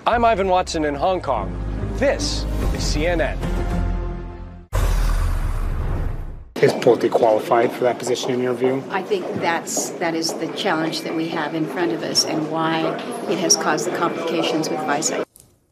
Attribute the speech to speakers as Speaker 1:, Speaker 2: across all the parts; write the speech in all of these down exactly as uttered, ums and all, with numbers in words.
Speaker 1: I'm Ivan Watson in Hong Kong. This is C N N.
Speaker 2: Is Pulte qualified for that position in your view?
Speaker 3: I think that's that is the challenge that we have in front of us and why it has caused the complications with FISA.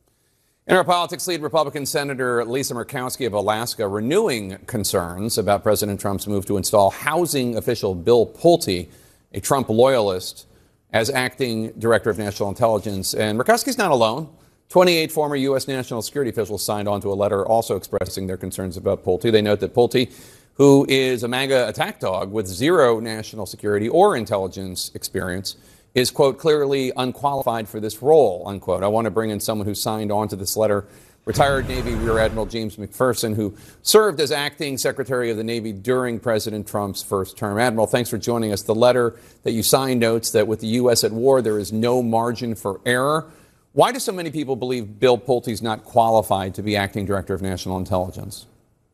Speaker 4: In our politics lead, Republican Senator Lisa Murkowski of Alaska renewing concerns about President Trump's move to install housing official Bill Pulte, a Trump loyalist, as acting director of national intelligence. And Murkowski's not alone. twenty-eight former U S national security officials signed on to a letter also expressing their concerns about Pulte. They note that Pulte, who is a MAGA attack dog with zero national security or intelligence experience, is, quote, clearly unqualified for this role, unquote. I want to bring in someone who signed on to this letter, retired Navy Rear Admiral James McPherson, who served as acting Secretary of the Navy during President Trump's first term. Admiral, thanks for joining us. The letter that you signed notes that with the U S at war, there is no margin for error. Why do so many people believe Bill Pulte is not qualified to be acting Director of National Intelligence?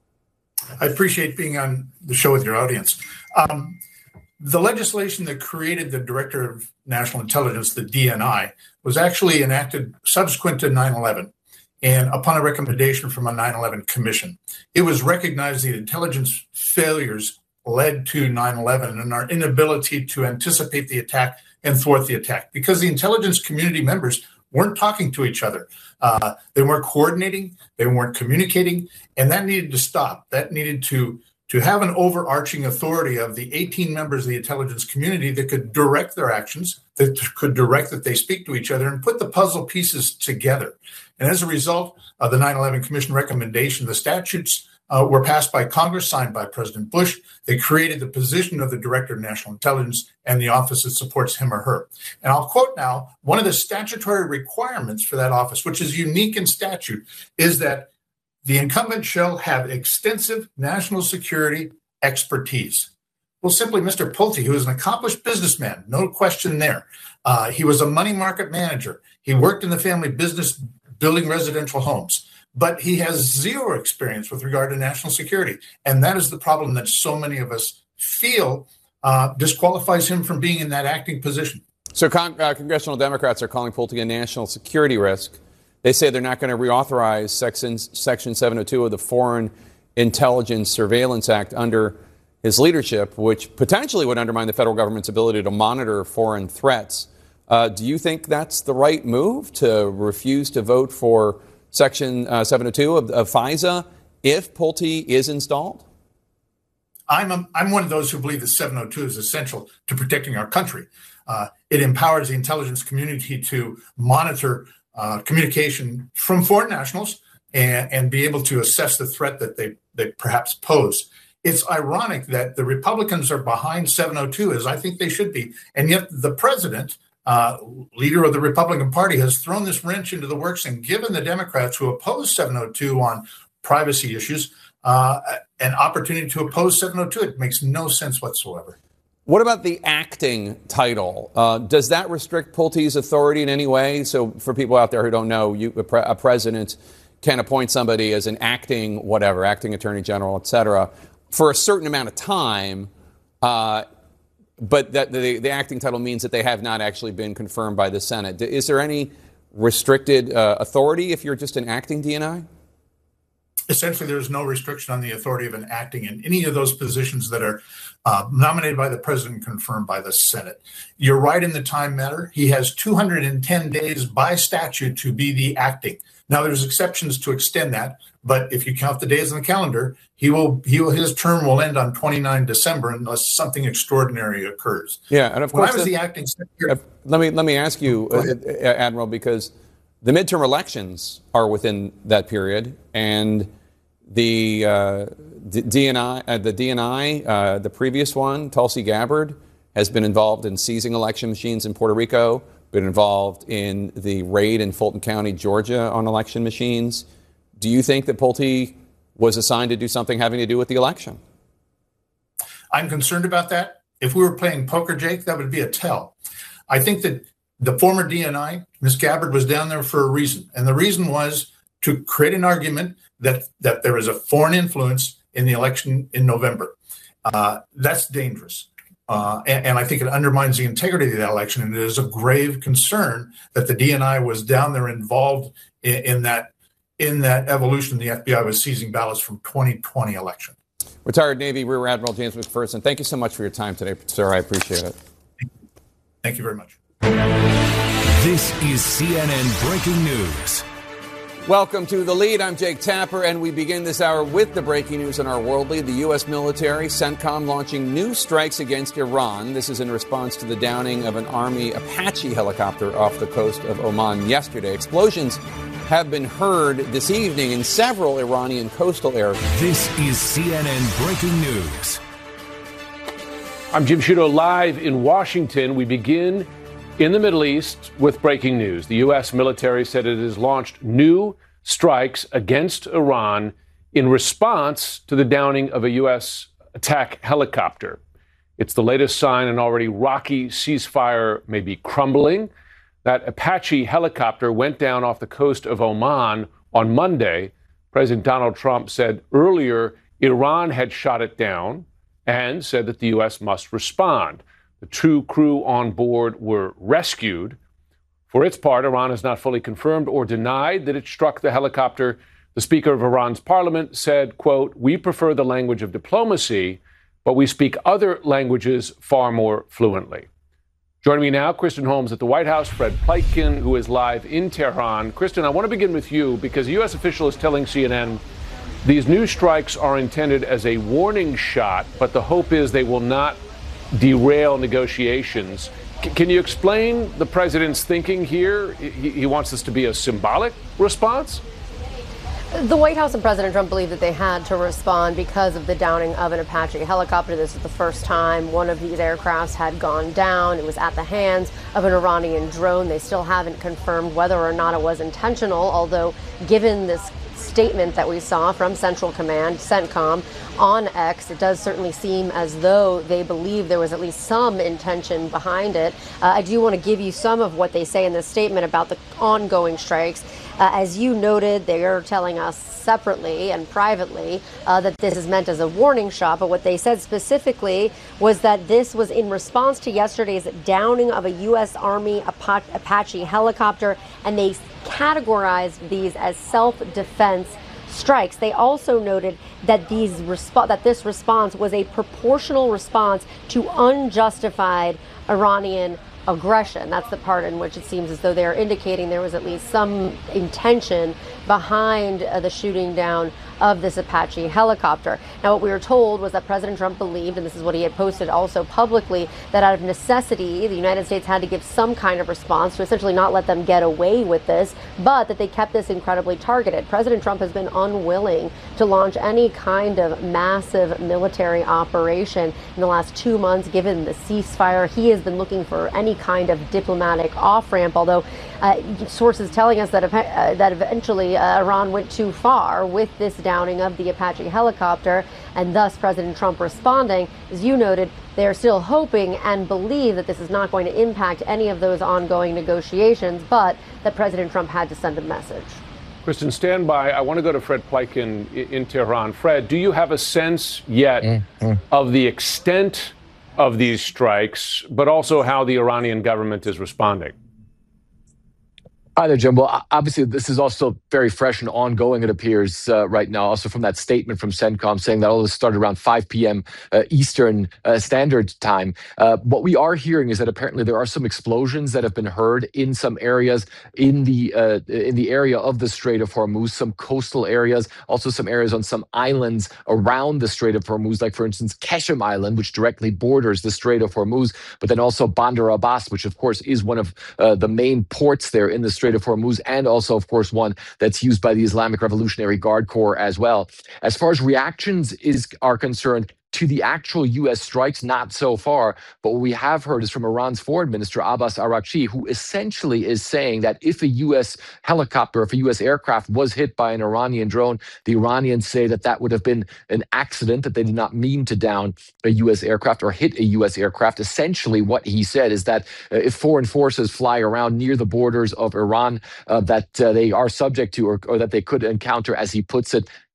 Speaker 5: I appreciate being on the show with your audience. Um, the legislation that created the Director of National Intelligence, the D N I, was actually enacted subsequent to nine eleven and upon a recommendation from a nine eleven commission. It was recognized that intelligence failures led to nine eleven and our inability to anticipate the attack and thwart the attack because the intelligence community members weren't talking to each other. Uh, they weren't coordinating, they weren't communicating, and that needed to stop. That needed to, to have an overarching authority of the eighteen members of the intelligence community that could direct their actions, that could direct that they speak to each other and put the puzzle pieces together. And as a result of the nine eleven Commission recommendation, the statutes Uh, were passed by Congress, signed by President Bush. They created the position of the Director of National Intelligence and the office that supports him or her. And I'll quote now, one of the statutory requirements for that office, which is unique in statute, is that the incumbent shall have extensive national security expertise. Well, simply Mister Pulte, who is an accomplished businessman, no question there. Uh, he was a money market manager. He worked in the family business building residential homes. But he has zero experience with regard to national security. And that is the problem that so many of us feel uh, disqualifies him from being in that acting position.
Speaker 4: So con- uh, congressional Democrats are calling Pulte a national security risk. They say they're not going to reauthorize section, section seven oh two of the Foreign Intelligence Surveillance Act under his leadership, which potentially would undermine the federal government's ability to monitor foreign threats. Uh, do you think that's the right move, to refuse to vote for Section uh, seven oh two of, of FISA if Pulte is installed?
Speaker 5: I'm, a, I'm one of those who believe that seven oh two is essential to protecting our country. Uh, it empowers the intelligence community to monitor uh, communication from foreign nationals and, and be able to assess the threat that they, they perhaps pose. It's ironic that the Republicans are behind seven oh two, as I think they should be, and yet the president, Uh, leader of the Republican Party, has thrown this wrench into the works and given the Democrats who oppose seven oh two on privacy issues uh, an opportunity to oppose seven oh two. It makes no sense whatsoever.
Speaker 4: What about the acting title? Uh, does that restrict Pulte's authority in any way? So for people out there who don't know, you, a, pre- a president can appoint somebody as an acting whatever, acting attorney general, et cetera, for a certain amount of time. Uh, But that the, the acting title means that they have not actually been confirmed by the Senate. Is there any restricted uh, authority if you're just an acting D N I?
Speaker 5: Essentially, there's no restriction on the authority of an acting in any of those positions that are uh, nominated by the president and confirmed by the Senate. You're right in the time matter. He has two hundred ten days by statute to be the acting. Now, there's exceptions to extend that, but if you count the days on the calendar, he will, he will, his term will end on the twenty-ninth of December unless something extraordinary occurs.
Speaker 4: Yeah, and of course,
Speaker 5: when I was
Speaker 4: the,
Speaker 5: the acting secretary.
Speaker 4: Uh, let me let me ask you, uh, Admiral, because the midterm elections are within that period, and the uh, D N I, uh, the D N I, uh, the previous one, Tulsi Gabbard, has been involved in seizing election machines in Puerto Rico, been involved in the raid in Fulton County, Georgia, on election machines. Do you think that Pulte was assigned to do something having to do with the election?
Speaker 5: I'm concerned about that. If we were playing poker, Jake, that would be a tell. I think that the former D N I, Miz Gabbard, was down there for a reason. And the reason was to create an argument that, that there is a foreign influence in the election in November. Uh, that's dangerous. Uh, and, and I think it undermines the integrity of that election. And it is a grave concern that the D N I was down there involved in, in that in that evolution. The F B I was seizing ballots from twenty twenty election.
Speaker 4: Retired Navy Rear Admiral James McPherson, thank you so much for your time today, sir. I appreciate it.
Speaker 5: Thank you very much.
Speaker 6: This is C N N Breaking News.
Speaker 4: Welcome to The Lead. I'm Jake Tapper, and we begin this hour with the breaking news in our world lead. The U S military, CENTCOM, launching new strikes against Iran. This is in response to the downing of an Army Apache helicopter off the coast of Oman yesterday. Explosions have been heard this evening in several Iranian coastal areas.
Speaker 6: This is C N N Breaking News.
Speaker 7: I'm Jim Sciutto live in Washington. We begin in the Middle East with breaking news. The U S military said it has launched new strikes against Iran in response to the downing of a U S attack helicopter. It's the latest sign an already rocky ceasefire may be crumbling. That Apache helicopter went down off the coast of Oman on Monday. President Donald Trump said earlier Iran had shot it down and said that the U S must respond. The two crew on board were rescued. For its part, Iran has not fully confirmed or denied that it struck the helicopter. The Speaker of Iran's parliament said, quote, "We prefer the language of diplomacy, but we speak other languages far more fluently." Joining me now, Kristen Holmes at the White House, Fred Pleitgen, who is live in Tehran. Kristen, I want to begin with you because a U S official is telling C N N these new strikes are intended as a warning shot, but the hope is they will not derail negotiations. C- can you explain the president's thinking here? He, he wants this to be a symbolic response?
Speaker 8: The White House and President Trump believe that they had to respond because of the downing of an Apache helicopter. This is the first time one of these aircrafts had gone down. It was at the hands of an Iranian drone. They still haven't confirmed whether or not it was intentional, although given this statement that we saw from Central Command, CENTCOM, on X, it does certainly seem as though they believe there was at least some intention behind it. Uh, I do want to give you some of what they say in this statement about the ongoing strikes. Uh, as you noted, they are telling us separately and privately uh, that this is meant as a warning shot. But what they said specifically was that this was in response to yesterday's downing of a U S Army Apache helicopter, and they categorized these as self-defense strikes. They also noted that these resp- that this response was a proportional response to unjustified Iranian aggression. That's the part in which it seems as though they are indicating there was at least some intention behind uh, the shooting down of this Apache helicopter. Now, what we were told was that President Trump believed, and this is what he had posted also publicly, that out of necessity, the United States had to give some kind of response to essentially not let them get away with this, but that they kept this incredibly targeted. President Trump has been unwilling to launch any kind of massive military operation in the last two months, given the ceasefire. He has been looking for any kind of diplomatic off-ramp, although uh, sources telling us that, uh, that eventually uh, Iran went too far with this downing of the Apache helicopter, and thus President Trump responding. As you noted, they are still hoping and believe that this is not going to impact any of those ongoing negotiations, but that President Trump had to send a message.
Speaker 7: Kristen, stand by. I want to go to Fred Pleitgen in Tehran. Fred, do you have a sense yet mm-hmm. of the extent of these strikes, but also how the Iranian government is responding?
Speaker 9: Hi there, Jim. Well, obviously, this is also very fresh and ongoing, it appears, uh, right now. Also from that statement from CENTCOM saying that all this started around five p.m. Uh, Eastern uh, Standard Time. Uh, what we are hearing is that apparently there are some explosions that have been heard in some areas in the uh, in the area of the Strait of Hormuz, some coastal areas, also some areas on some islands around the Strait of Hormuz, like, for instance, Keshem Island, which directly borders the Strait of Hormuz, but then also Bandar Abbas, which, of course, is one of uh, the main ports there in the Strait of Hormuz, and also, of course, one that's used by the Islamic Revolutionary Guard Corps as well. As far as reactions is are concerned to the actual U S strikes, not so far. But what we have heard is from Iran's foreign minister, Abbas Araghchi, who essentially is saying that if a U S helicopter, if a U S aircraft was hit by an Iranian drone, the Iranians say that that would have been an accident, that they did not mean to down a U S aircraft or hit a U S aircraft. Essentially, what he said is that uh, if foreign forces fly around near the borders of Iran, uh, that uh, they are subject to, or, or that they could encounter, as he puts it,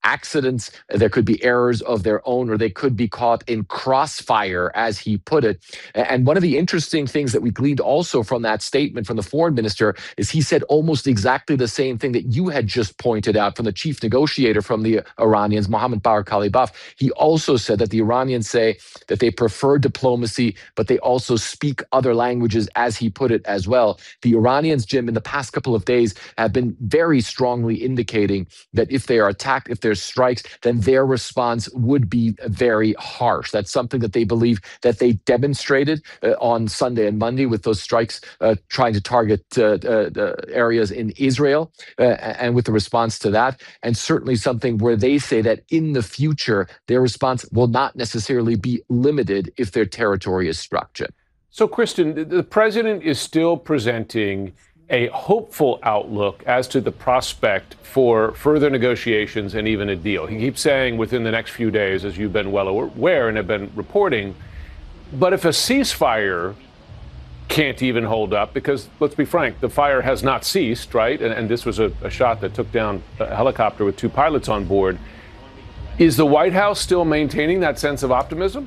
Speaker 9: accidents, there could be errors of their own, or they could be caught in crossfire, as he put it. And one of the interesting things that we gleaned also from that statement from the foreign minister is he said almost exactly the same thing that you had just pointed out from the chief negotiator from the Iranians, Mohammad Bagher Ghalibaf. He also said that the Iranians say that they prefer diplomacy, but they also speak other languages, as he put it as well. The Iranians, Jim, in the past couple of days have been very strongly indicating that if they are attacked, if there's strikes, then their response would be very harsh. That's something that they believe that they demonstrated uh, on Sunday and Monday with those strikes uh, trying to target uh, uh, areas in Israel uh, and with the response to that. And certainly something where they say that in the future, their response will not necessarily be limited if their territory is struck, Jim.
Speaker 7: So, Kristen, the president is still presenting a hopeful outlook as to the prospect for further negotiations and even a deal. He keeps saying within the next few days, as you've been well aware and have been reporting. But if a ceasefire can't even hold up, because let's be frank, the fire has not ceased, right? And, and this was a, a shot that took down a helicopter with two pilots on board. Is the White House still maintaining that sense of optimism?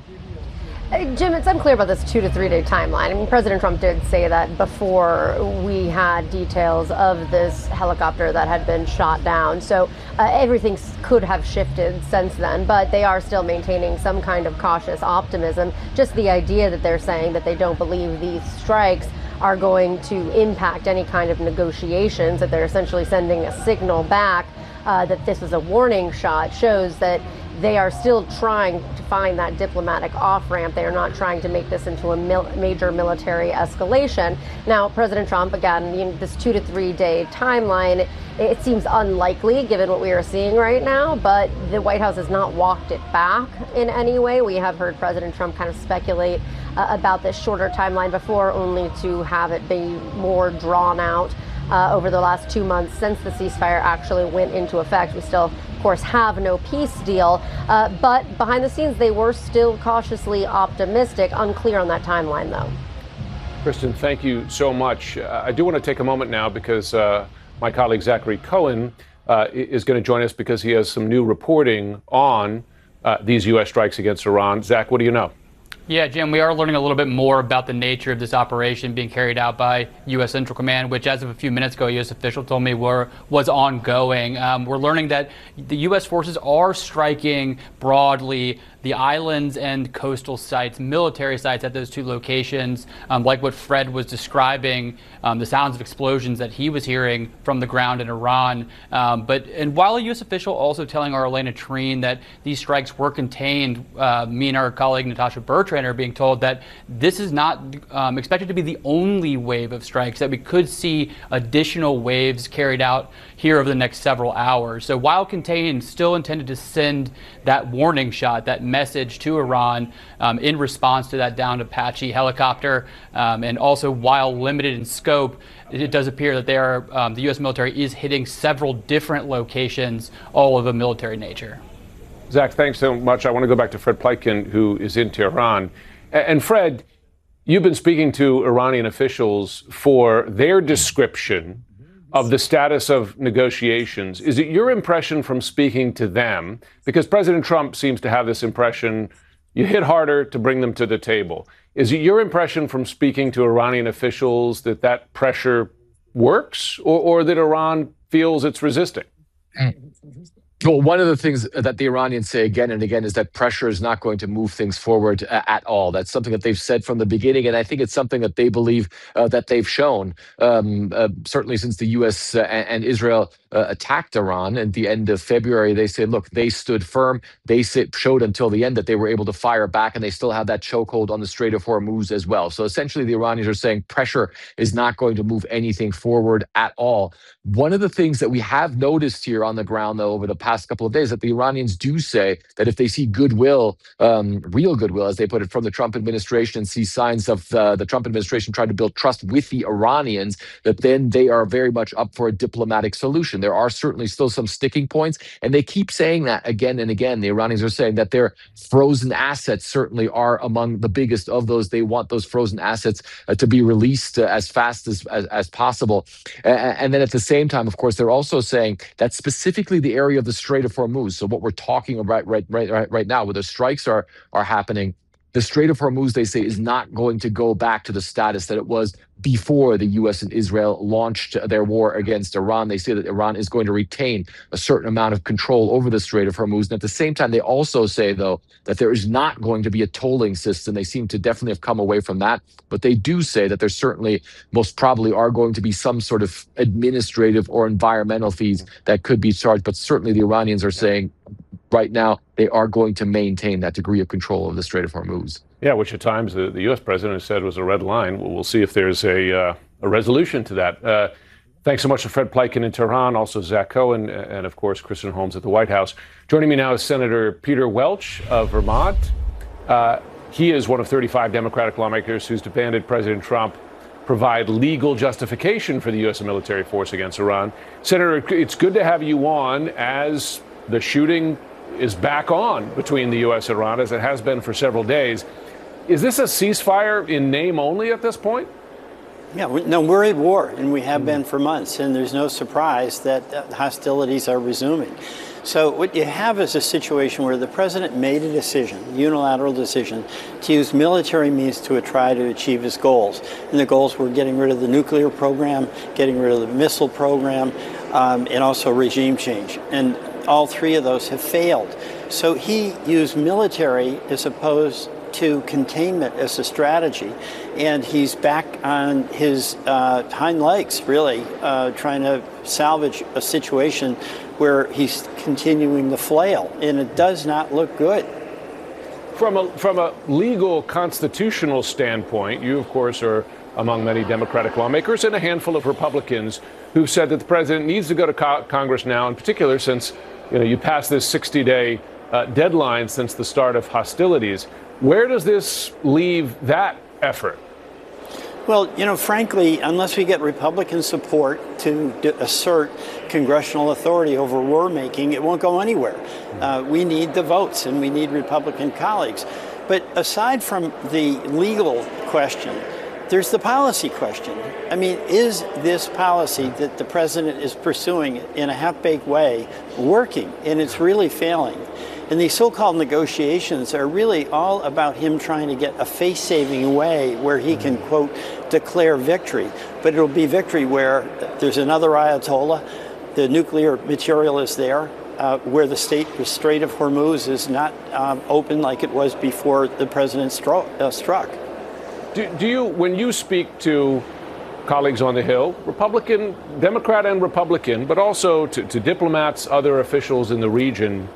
Speaker 8: Jim, it's unclear about this two to three day timeline. I mean, President Trump did say that before we had details of this helicopter that had been shot down. So uh, everything could have shifted since then, but they are still maintaining some kind of cautious optimism. Just the idea that they're saying that they don't believe these strikes are going to impact any kind of negotiations, that they're essentially sending a signal back uh, that this is a warning shot, shows that they are still trying to find that diplomatic off-ramp. They are not trying to make this into a mil- major military escalation. Now, President Trump, again, you know, this two to three day timeline, it seems unlikely given what we are seeing right now, but the White House has not walked it back in any way. We have heard President Trump kind of speculate uh, about this shorter timeline before, only to have it be more drawn out uh, over the last two months since the ceasefire actually went into effect. We still, of course, have no peace deal, uh, but behind the scenes, they were still cautiously optimistic. Unclear on that timeline, though.
Speaker 7: Kristen, thank you so much. Uh, I do want to take a moment now because uh, my colleague Zachary Cohen uh, is going to join us because he has some new reporting on uh, these U S strikes against Iran. Zach, what do you know?
Speaker 10: Yeah, Jim, we are learning a little bit more about the nature of this operation being carried out by U S Central Command, which as of a few minutes ago, a U S official told me were, was ongoing. Um, we're learning that the U S forces are striking broadly the islands and coastal sites, military sites at those two locations, um, like what Fred was describing, um, the sounds of explosions that he was hearing from the ground in Iran. Um, but and while a U S official also telling our Elena Treen that these strikes were contained, uh, me and our colleague Natasha Bertrand are being told that this is not um, expected to be the only wave of strikes, that we could see additional waves carried out here over the next several hours. So while contained, still intended to send that warning shot, that message to Iran um, in response to that downed Apache helicopter. Um, and also, while limited in scope, it does appear that they are, um, the U S military is hitting several different locations, all of a military nature.
Speaker 7: Zach, thanks so much. I want to go back to Fred Pleitgen, who is in Tehran. And Fred, you've been speaking to Iranian officials for their description of the status of negotiations. Is it your impression from speaking to them, because President Trump seems to have this impression, you hit harder to bring them to the table. Is it your impression from speaking to Iranian officials that that pressure works, or, or that Iran feels it's resisting?
Speaker 9: Well, one of the things that the Iranians say again and again is that pressure is not going to move things forward uh, at all. That's something that they've said from the beginning, and I think it's something that they believe uh, that they've shown, um, uh, certainly since the U S uh, and Israel uh, attacked Iran at the end of February. They said, look, they stood firm. They showed until the end that they were able to fire back, and they still have that chokehold on the Strait of Hormuz as well. So essentially, the Iranians are saying pressure is not going to move anything forward at all. One of the things that we have noticed here on the ground, though, over the past couple of days, that the Iranians do say that if they see goodwill, um, real goodwill, as they put it, from the Trump administration, and see signs of uh, the Trump administration trying to build trust with the Iranians, that then they are very much up for a diplomatic solution. There are certainly still some sticking points, and they keep saying that again and again. The Iranians are saying that their frozen assets certainly are among the biggest of those. They want those frozen assets uh, to be released uh, as fast as, as, as possible. Uh, and then at the same time, of course, they're also saying that specifically the area of the Strait of Hormuz. So what we're talking about right, right, right, right now, where the strikes are are happening, the Strait of Hormuz, they say, is not going to go back to the status that it was before the U S and Israel launched their war against Iran. They say that Iran is going to retain a certain amount of control over the Strait of Hormuz. And at the same time, they also say, though, that there is not going to be a tolling system. They seem to definitely have come away from that. But they do say that there certainly, most probably, are going to be some sort of administrative or environmental fees that could be charged. But certainly the Iranians are saying right now they are going to maintain that degree of control of the Strait of Hormuz.
Speaker 7: Yeah, which at times the, the U S president said was a red line. We'll, we'll see if there's a, uh, a resolution to that. Uh, thanks so much to Fred Pleitgen in Tehran, also Zach Cohen, and of course, Kristen Holmes at the White House. Joining me now is Senator Peter Welch of Vermont. Uh, he is one of thirty-five Democratic lawmakers who's demanded President Trump provide legal justification for the U S military force against Iran. Senator, it's good to have you on as the shooting is back on between the U S and Iran, as it has been for several days. Is this a ceasefire in name only at this point?
Speaker 11: Yeah, we, no, we're at war, and we have been for months, and there's no surprise that uh, hostilities are resuming. So what you have is a situation where the president made a decision, a unilateral decision, to use military means to try to achieve his goals. And the goals were getting rid of the nuclear program, getting rid of the missile program, um, and also regime change. And all three of those have failed. So he used military as opposed to containment as a strategy, and he's back on his uh, hind legs, really, uh, trying to salvage a situation where he's continuing to flail, and it does not look good.
Speaker 7: From a, from a legal constitutional standpoint, you, of course, are among many Democratic lawmakers and a handful of Republicans who've said that the president needs to go to co- Congress now, in particular since you know you passed this sixty-day uh, deadline since the start of hostilities. Where does this leave that effort?
Speaker 11: Well, you know, frankly, unless we get Republican support to d- assert congressional authority over war making, it won't go anywhere. Uh, we need the votes, and we need Republican colleagues. But aside from the legal question, there's the policy question. I mean, is this policy that the president is pursuing in a half-baked way working? And it's really failing. And these so-called negotiations are really all about him trying to get a face-saving way where he can, quote, declare victory. But it'll be victory where there's another Ayatollah, the nuclear material is there, uh, where the state, the Strait of Hormuz is not um, open like it was before the president stro- uh, struck.
Speaker 7: Do, do you, when you speak to colleagues on the Hill, Republican, Democrat and Republican, but also to, to diplomats, other officials in the region,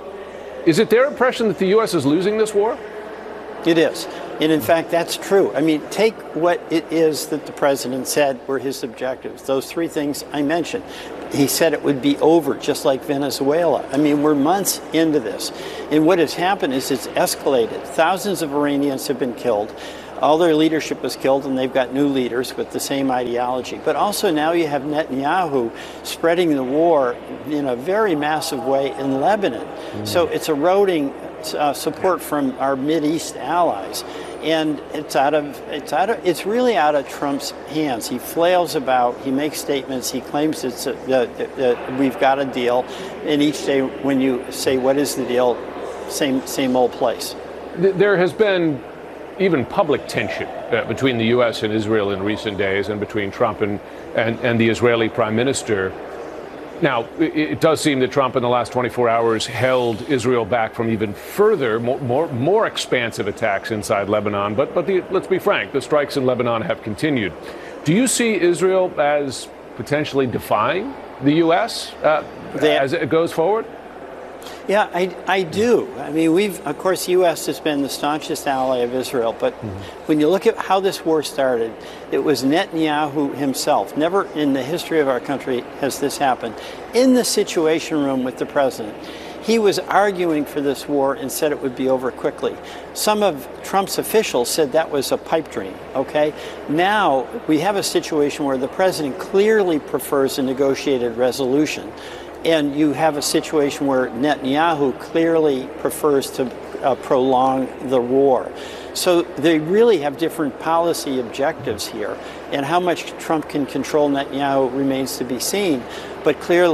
Speaker 7: is it their impression that the U S is losing this war?
Speaker 11: It is. And in fact, that's true. I mean, take what it is that the president said were his objectives. Those three things I mentioned. He said it would be over, just like Venezuela. I mean, we're months into this. And what has happened is it's escalated. Thousands of Iranians have been killed. All their leadership was killed, and they've got new leaders with the same ideology. But also now you have Netanyahu spreading the war in a very massive way in Lebanon. Mm. So it's eroding uh, support from our Mideast allies. And it's out of it's out of it's really out of Trump's hands. He flails about. He makes statements. He claims it's a, that, that we've got a deal. And each day, when you say what is the deal, same same old place.
Speaker 7: There has been even public tension uh, between the U S and Israel in recent days, and between Trump and and, and the Israeli prime minister. Now, it, it does seem that Trump in the last twenty-four hours held Israel back from even further, more more, more expansive attacks inside Lebanon. But but the, let's be frank, the strikes in Lebanon have continued. Do you see Israel as potentially defying the U S uh, they, as it goes forward?
Speaker 11: Yeah, I, I do. I mean, we've, of course, the U S has been the staunchest ally of Israel. But mm-hmm. when you look at how this war started, it was Netanyahu himself. Never in the history of our country has this happened. In the Situation Room with the president, he was arguing for this war and said it would be over quickly. Some of Trump's officials said that was a pipe dream, okay? Now we have a situation where the president clearly prefers a negotiated resolution. And you have a situation where Netanyahu clearly prefers to uh, prolong the war. So they really have different policy objectives here. And how much Trump can control Netanyahu remains to be seen. But clearly,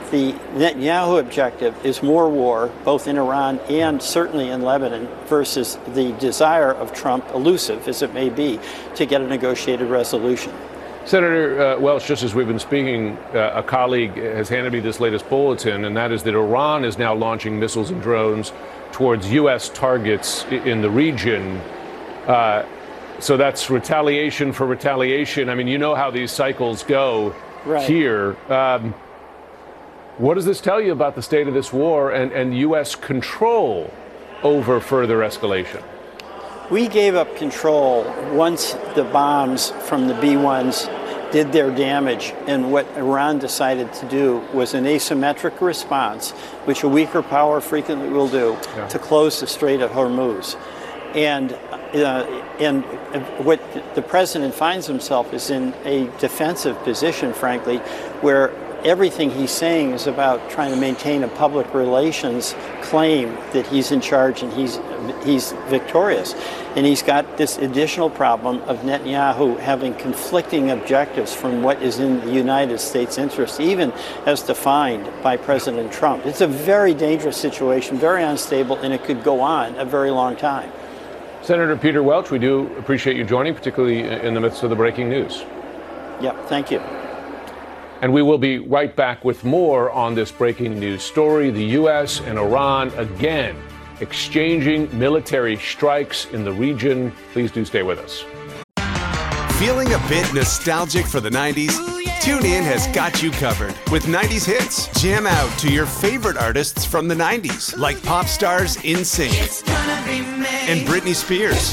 Speaker 11: The Netanyahu objective is more war, both in Iran and certainly in Lebanon, versus the desire of Trump, elusive as it may be, to get a negotiated resolution.
Speaker 7: Senator uh, Welch, just as we've been speaking, uh, a colleague has handed me this latest bulletin, and that is that Iran is now launching missiles and drones towards U S targets in the region. Uh, so that's retaliation for retaliation. I mean, you know how these cycles go
Speaker 11: right.
Speaker 7: here. Um, what does this tell you about the state of this war and, and U S control over further escalation?
Speaker 11: We gave up control once the bombs from the B ones did their damage, and what Iran decided to do was an asymmetric response, which a weaker power frequently will do, yeah. to close the Strait of Hormuz. And uh, and what the president finds himself is in a defensive position, frankly, where everything he's saying is about trying to maintain a public relations claim that he's in charge and he's he's victorious. And he's got this additional problem of Netanyahu having conflicting objectives from what is in the United States' interest, even as defined by President Trump. It's a very dangerous situation, very unstable, and it could go on a very long time.
Speaker 7: Senator Peter Welch, we do appreciate you joining, particularly in the midst of the breaking news.
Speaker 11: Yep, thank you.
Speaker 7: And we will be right back with more on this breaking news story. The U S and Iran again exchanging military strikes in the region. Please do stay with us.
Speaker 12: Feeling a bit nostalgic for the nineties? TuneIn has got you covered with nineties hits. Jam out to your favorite artists from the nineties, like pop stars NSYNC and Britney Spears,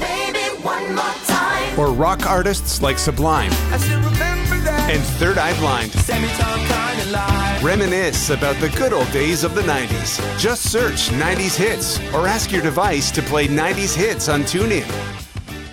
Speaker 12: or rock artists like Sublime and Third Eye Blind. Reminisce about the good old days of the nineties. Just search nineties hits or ask your device to play nineties hits on TuneIn.